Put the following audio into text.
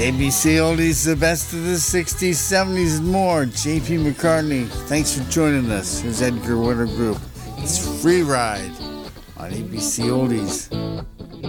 ABC Oldies, the best of the 60s, 70s, and more. J.P. McCartney, thanks for joining us. Here's Edgar Winter Group. It's Free Ride on ABC Oldies.